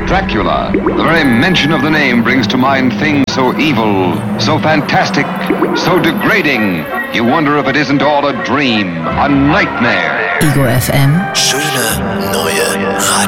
Dracula. The very mention of the name brings to mind things so evil, so fantastic, so degrading. You wonder if it isn't all a dream, a nightmare. Ego FM. Schöne neue Radio.